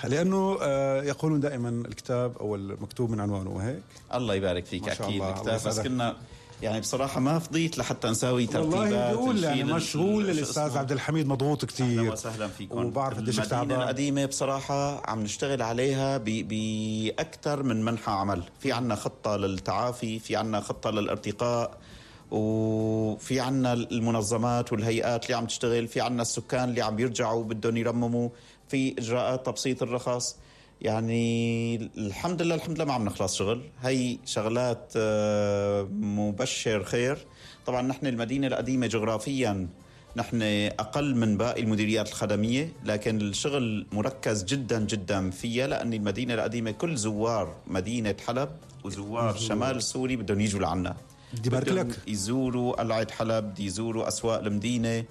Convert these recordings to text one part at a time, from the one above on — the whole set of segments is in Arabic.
لأنه يقولون دائما الكتاب أو المكتوب من عنوانه هيك. الله يبارك فيك. أكيد الكتاب، بس كنا يعني بصراحة ما فضيت لحتى نساوي ترتيبات. والله بيقول يعني مشغول الأستاذ عبد الحميد، مضغوط كتير. أهلا وسهلا فيكم. وبعرف قديش تعبان. المدينة القديمة بصراحة عم نشتغل عليها بأكثر من منحى عمل. في عنا خطة للتعافي، في عنا خطة للارتقاء، وفي عنا المنظمات والهيئات اللي عم تشتغل، في عنا السكان اللي عم يرجعوا بدهم يرمموا، في إجراءات تبسيط الرخص. يعني الحمد لله ما عم نخلص شغل. هي شغلات مبشر خير. طبعا نحن المدينة القديمة جغرافيا نحن أقل من باقي المديريات الخدمية، لكن الشغل مركز جدا جدا فيها، لأن المدينة القديمة كل زوار مدينة حلب وزوار شمال سوري بدهم يجوا لعنا، بدهم يزوروا قلعة حلب، بدهم يزوروا أسواق المدينة.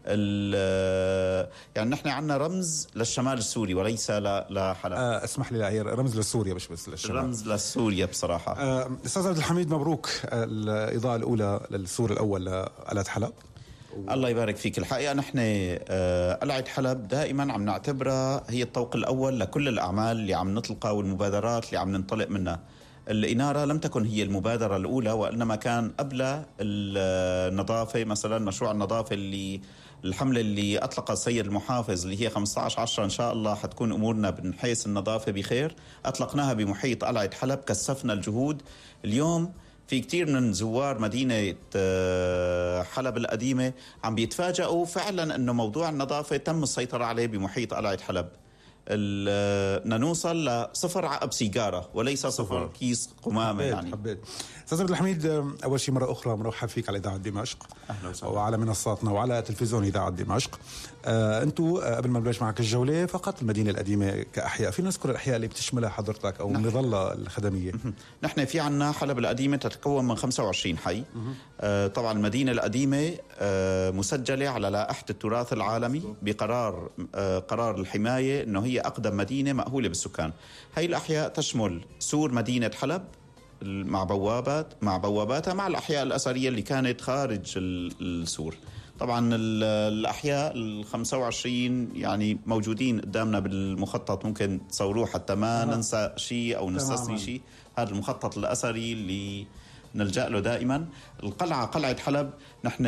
يعني نحن عنا رمز للشمال السوري وليس لحلب. اسمح لي رمز لسوريا، مش بس للشمال، رمز لسوريا بصراحة. أستاذ عبد الحميد، مبروك الإضاءة الأولى للسور الأول لقلعة حلب. الله يبارك فيك. الحقيقة نحن قلعة حلب دائما عم نعتبرها هي الطوق الأول لكل الأعمال اللي عم نطلقها والمبادرات اللي عم ننطلق منها. الإنارة لم تكن هي المبادرة الأولى، وإنما كان قبل النظافة. مثلا مشروع النظافة الحملة اللي أطلقها السيد المحافظ اللي هي 15/10 إن شاء الله حتكون أمورنا من حيث النظافة بخير، أطلقناها بمحيط قلعة حلب. كثفنا الجهود. اليوم في كتير من زوار مدينة حلب القديمة عم بيتفاجئوا فعلا أنه موضوع النظافة تم السيطرة عليه بمحيط قلعة حلب. نوصل لصفر عقب سيجارة وليس صفر كيس قمامة. يعني حبيت. أستاذ عبد الحميد، أول شيء مرة أخرى مرحب فيك على إذاعة دمشق. أهلا وسهلا. وعلى منصاتنا وعلى تلفزيون إذاعة دمشق. أنتوا قبل ما نبلش معك الجولة فقط المدينة القديمة كأحياء، في نذكر الأحياء اللي بتشملها حضرتك أو المظلة الخدمية؟ نحن في عنا حلب القديمة تتكون من 25 حي. طبعا المدينة القديمة مسجلة على لائحة التراث العالمي بقرار قرار الحماية أنه هي أقدم مدينة مأهولة بالسكان. هاي الأحياء تشمل سور مدينة حلب مع بواباتها مع الأحياء الأثرية اللي كانت خارج السور. طبعا الأحياء 25 يعني موجودين قدامنا بالمخطط، ممكن تصوروه حتى ما ننسى شيء أو نستثني شيء. هذا المخطط الأثري اللي نلجأ له دائما. قلعة حلب، نحن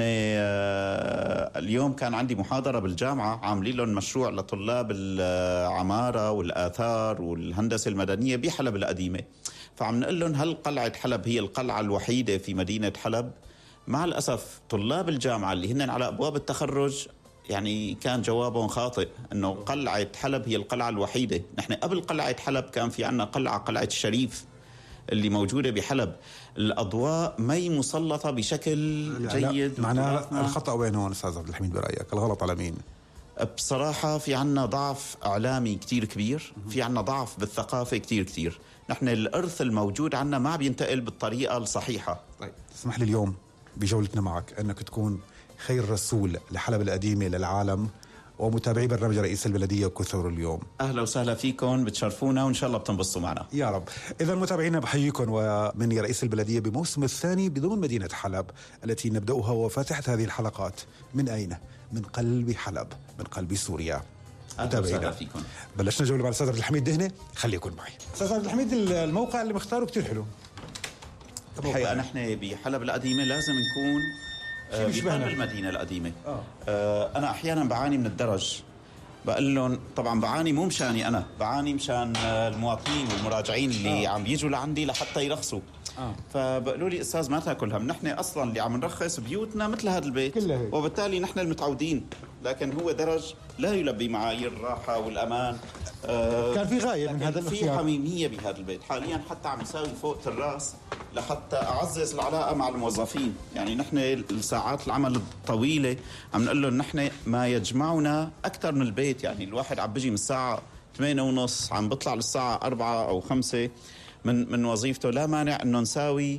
اليوم كان عندي محاضرة بالجامعة عاملين لهم مشروع لطلاب العمارة والآثار والهندسة المدنية بحلب القديمة، فعم نقول لهم هل قلعة حلب هي القلعة الوحيدة في مدينة حلب؟ مع الأسف طلاب الجامعة اللي هن على أبواب التخرج يعني كان جوابهم خاطئ، أنه قلعة حلب هي القلعة الوحيدة. نحن قبل قلعة حلب كان في عنا قلعة الشريف اللي موجودة بحلب. الأضواء مي مسلطة بشكل جيد. معناها الخطأ وين هون أستاذ عبد الحميد برأيك؟ الغلط على مين؟ بصراحة في عنا ضعف إعلامي كتير كبير، في عنا ضعف بالثقافة كتير. نحن الإرث الموجود عنا ما بينتقل بالطريقة الصحيحة. طيب اسمح لي اليوم بجولتنا معك أنك تكون خير رسول لحلب القديمة للعالم ومتابعي برنامج رئيس البلدية وكثر اليوم. أهلا وسهلا فيكم، بتشرفونا وإن شاء الله بتنبسطوا معنا يا رب. إذا متابعينا بحييكم ومني رئيس البلدية بموسم الثاني بضمن مدينة حلب التي نبدأها وفاتحة هذه الحلقات من أين؟ من قلب حلب، من قلب سوريا. أهلا وسهلا فيكم. بلشنا جولة مع الأستاذ عبد الحميد دهنة، خليكم معي. أستاذ عبد الحميد، الموقع اللي مختاره كتير حلو. الحقيقة نحن بحلب القديمة لازم نكون بقلب المدينة القديمة. أنا أحيانا بعاني من الدرج، بقول لهم طبعا بعاني مو مشاني أنا، بعاني مشان المواطنين والمراجعين اللي عم يجوا لعندي لحتى يرخصوا. فبقولوا لي أستاذ ما تاكل هم، نحن أصلا اللي عم نرخص بيوتنا مثل هذا البيت وبالتالي نحن المتعودين، لكن هو درج لا يلبي معايير الراحة والأمان. كان في غاية من هذا في حميمية بهذا البيت. حاليا حتى عم نساوي فوق الراس لحتى أعزز العلاقة مع الموظفين. يعني نحن الساعات العمل الطويلة عم نقول لهم نحن ما يجمعنا أكثر من البيت. يعني الواحد عم بيجي من الساعة 8:30 عم بطلع للساعة 4 أو 5 من وظيفته. لا مانع أنه نساوي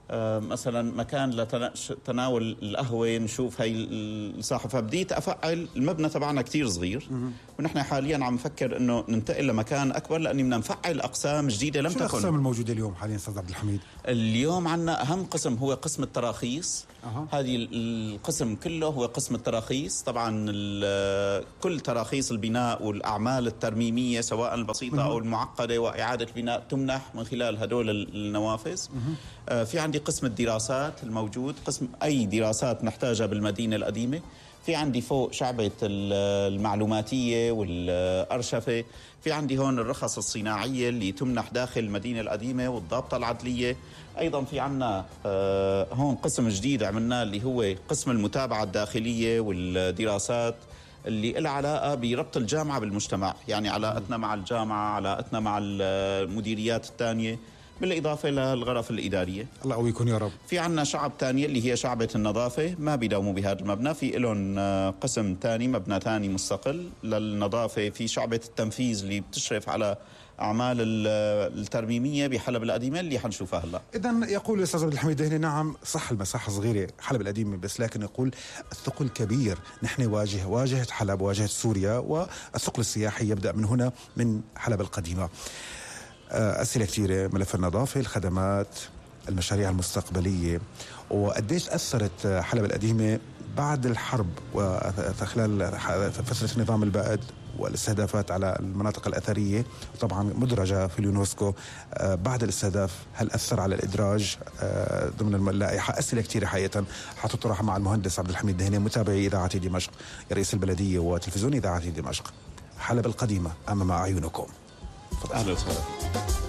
مثلا مكان لتناول القهوة، نشوف هاي الساحة. فبديت أفعل المبنى تبعنا كتير صغير، ونحن حاليا عم نفكر إنه ننتقل لمكان أكبر، لأني بدنا نفعل أقسام جديدة لم تكن. شو الأقسام الموجودة اليوم حاليا أستاذ عبد الحميد؟ اليوم عنا أهم قسم هو قسم التراخيص. هذه القسم كله هو قسم التراخيص. طبعا كل تراخيص البناء والأعمال الترميمية سواء البسيطة أو المعقدة وإعادة البناء تمنح من خلال هدول النوافذ. في عندي قسم الدراسات الموجود، قسم أي دراسات نحتاجها بالمدينة القديمة. في عندي فوق شعبة المعلوماتية والأرشفة. في عندي هون الرخص الصناعية اللي تمنح داخل المدينة القديمة والضابطة العدلية. أيضا في عنا هون قسم جديد عملناه اللي هو قسم المتابعة الداخلية والدراسات، اللي لها علاقة بربط الجامعة بالمجتمع، يعني علاقتنا مع الجامعة، علاقتنا مع المديريات الثانية، بالإضافة للغرف الإدارية. الله قويكم يا رب. في عنا شعب تانية اللي هي شعبة النظافة، ما بيداوموا بهذا المبنى، في لهم قسم تاني، مبنى تاني مستقل للنظافة. في شعبة التنفيذ اللي بتشرف على أعمال الترميمية بحلب القديمة اللي حنشوفها هلا. إذن يقول الأستاذ عبد الحميد دهني نعم صح المساحة صغيرة حلب القديمة، بس لكن يقول الثقل كبير. نحن واجهة حلب، واجهة سوريا، والثقل السياحي يبدأ من هنا من حلب القديمة. أسئلة كثيرة، ملف النظافة، الخدمات، المشاريع المستقبلية، وقديش أثرت حلب القديمة بعد الحرب وخلال فترة النظام البائد والاستهدافات على المناطق الأثرية، وطبعا مدرجة في اليونسكو بعد الاستهداف. هل أثر على الإدراج ضمن اللائحة؟ أسئلة كثيرة حقيقة حتطرح مع المهندس عبد الحميد دهني، متابعي إذاعة دمشق، رئيس البلدية وتلفزيون إذاعة دمشق. حلب القديمة أمام أعينكم. أهلا وسهلا.